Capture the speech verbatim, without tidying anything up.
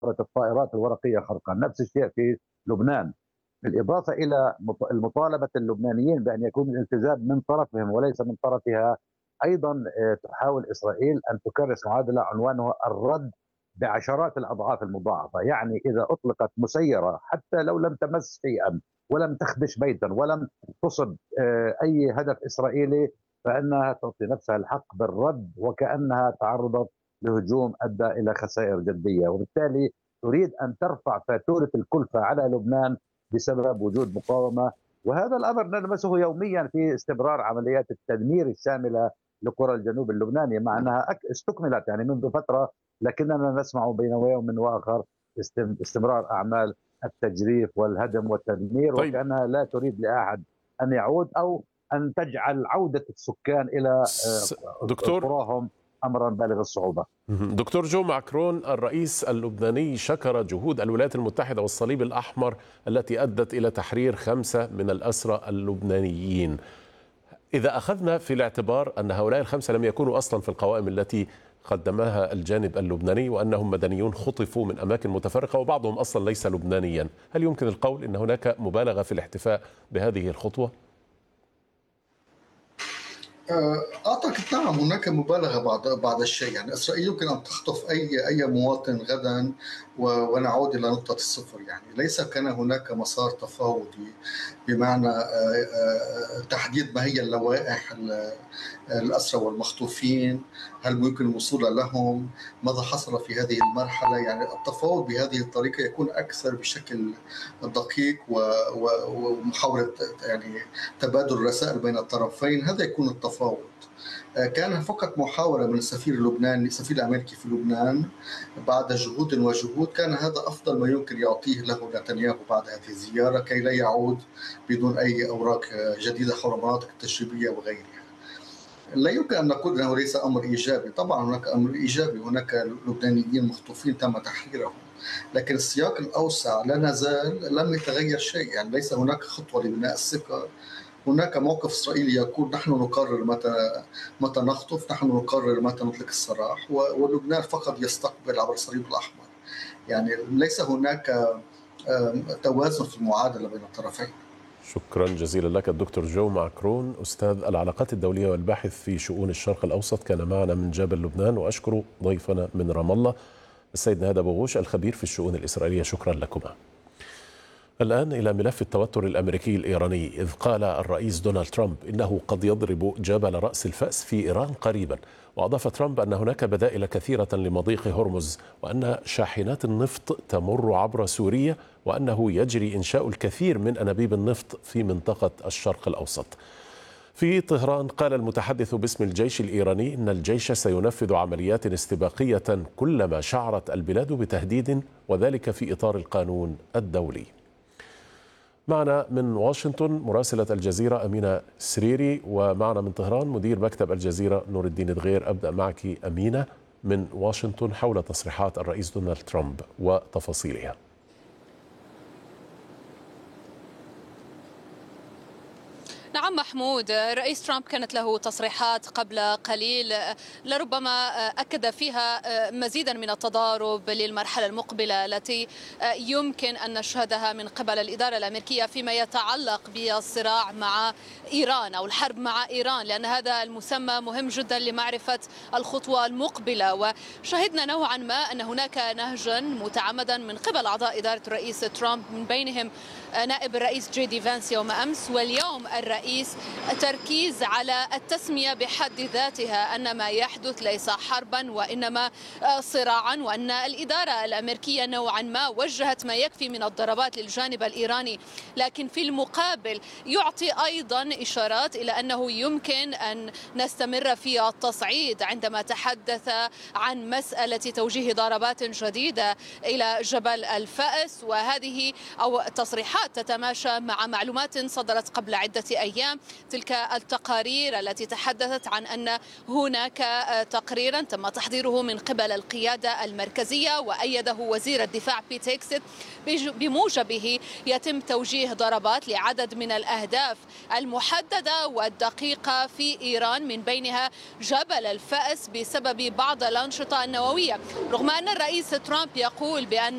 الطائرات الورقية خرقا. نفس الشيء في لبنان، بالإضافة إلى المطالبة اللبنانيين بأن يكون الالتزام من طرفهم وليس من طرفها. أيضا آه، تحاول إسرائيل أن تكرس معادلة عنوانها الرد بعشرات الأضعاف المضاعفة. يعني إذا أطلقت مسيرة حتى لو لم تمس شيئا ولم تخدش بيتا ولم تصب آه، أي هدف إسرائيلي، فإنها تعطي نفسها الحق بالرد وكأنها تعرضت لهجوم أدى إلى خسائر جدية، وبالتالي تريد أن ترفع فاتورة الكلفة على لبنان بسبب وجود مقاومة. وهذا الأمر نلمسه يوميا في استمرار عمليات التدمير الشاملة لقرى الجنوب اللبناني، مع أنها استكملت يعني منذ فترة، لكننا نسمع بين يوم وآخر استمرار أعمال التجريف والهدم والتدمير، طيب وكأنها لا تريد لأحد أن يعود أو أن تجعل عودة السكان إلى س- دكتور قراهم أمرا بالغ الصعوبة. دكتور جو ماكرون الرئيس اللبناني شكر جهود الولايات المتحدة والصليب الأحمر التي أدت إلى تحرير خمسة من الأسرى اللبنانيين. إذا أخذنا في الاعتبار أن هؤلاء الخمسة لم يكونوا أصلا في القوائم التي قدمها الجانب اللبناني وأنهم مدنيون خطفوا من أماكن متفرقة وبعضهم أصلا ليس لبنانيا، هل يمكن القول أن هناك مبالغة في الاحتفاء بهذه الخطوة؟ أعتقد نعم هناك مبالغة بعض بعض الشيء. يعني إسرائيل يمكن أن تخطف أي أي مواطن غدا ونعود إلى نقطة الصفر. يعني ليس كان هناك مسار تفاوضي بمعنى تحديد ما هي اللوائح الأسرى والمخطوفين، هل ممكن الوصول لهم، ماذا حصل في هذه المرحلة. يعني التفاوض بهذه الطريقة يكون أكثر بشكل دقيق ومحاولة يعني تبادل الرسائل بين الطرفين، هذا يكون التفاوض. كان فقط محاولة من السفير اللبناني السفير الأمريكي في لبنان بعد جهود وجهود، كان هذا أفضل ما يمكن يعطيه له نتنياهو بعد هذه الزيارة كي لا يعود بدون أي أوراق جديدة حول المناطق التجريبية وغيرها. لا يمكن أن نقول أنه ليس أمر إيجابي، طبعا هناك أمر إيجابي، هناك لبنانيين مخطوفين تم تحريرهم، لكن السياق الأوسع لا نزال لم يتغير شيء. يعني ليس هناك خطوة لبناء الثقة، هناك موقف إسرائيلي يقول نحن نقرر متى متى نخطف، نحن نقرر متى نطلق السراح، ولبنان فقط يستقبل عبر الصليب الأحمر. يعني ليس هناك توازن في المعادلة بين الطرفين. شكرا جزيلا لك الدكتور جو ماكرون أستاذ العلاقات الدولية والباحث في شؤون الشرق الأوسط، كان معنا من جبل لبنان. وأشكر ضيفنا من رام الله السيد نهاد أبو غوش الخبير في الشؤون الإسرائيلية، شكرا لكما. الآن إلى ملف التوتر الأمريكي الإيراني، إذ قال الرئيس دونالد ترامب إنه قد يضرب جبل رأس الفأس في إيران قريبا. وأضاف ترامب أن هناك بدائل كثيرة لمضيق هرمز، وأن شاحنات النفط تمر عبر سوريا، وأنه يجري إنشاء الكثير من أنابيب النفط في منطقة الشرق الأوسط. في طهران قال المتحدث باسم الجيش الإيراني إن الجيش سينفذ عمليات استباقية كلما شعرت البلاد بتهديد، وذلك في إطار القانون الدولي. معنا من واشنطن مراسلة الجزيرة أمينة سريري، ومعنا من طهران مدير مكتب الجزيرة نور الدين دغير. أبدأ معك أمينة من واشنطن حول تصريحات الرئيس دونالد ترامب وتفاصيلها. نعم محمود، رئيس ترامب كانت له تصريحات قبل قليل لربما أكد فيها مزيدا من التضارب للمرحلة المقبلة التي يمكن أن نشهدها من قبل الإدارة الأمريكية فيما يتعلق بالصراع مع إيران أو الحرب مع إيران، لأن هذا المسمى مهم جدا لمعرفة الخطوة المقبلة. وشهدنا نوعا ما أن هناك نهجا متعمدا من قبل أعضاء إدارة الرئيس ترامب، من بينهم نائب الرئيس جي دي فانس يوم أمس، واليوم الرئيس تركيز على التسمية بحد ذاتها أن ما يحدث ليس حربا وإنما صراعا، وأن الإدارة الأمريكية نوعا ما وجهت ما يكفي من الضربات للجانب الإيراني، لكن في المقابل يعطي أيضا إشارات إلى أنه يمكن أن نستمر في التصعيد عندما تحدث عن مسألة توجيه ضربات جديدة إلى جبل الفأس. وهذه أو تصريحات تتماشى مع معلومات صدرت قبل عدة أيام، تلك التقارير التي تحدثت عن أن هناك تقريرا تم تحضيره من قبل القيادة المركزية وأيده وزير الدفاع بيت هيكست بموجبه يتم توجيه ضربات لعدد من الأهداف المحددة والدقيقة في إيران، من بينها جبل الفأس بسبب بعض الأنشطة النووية، رغم أن الرئيس ترامب يقول بأن